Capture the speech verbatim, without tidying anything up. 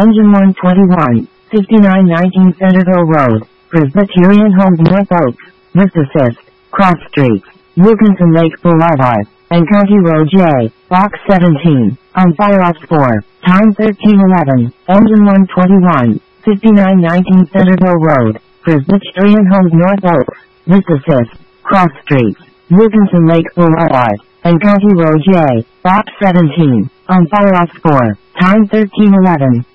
Engine one twenty-one, fifty-nine nineteen Centerville Road, Presbyterian Homes North Oaks, Vista Fifth, Cross Streets, Wilkinson Lake Boulevard, and County Road J, Box seventeen, on fire off four, time thirteen eleven, Engine one twenty-one, fifty-nine nineteen Centerville Road, Presbyterian Homes North Oaks, Vista Fifth, Cross Streets, Wilkinson Lake Boulevard, and County Road J, Box seventeen, on fire off four, time thirteen eleven.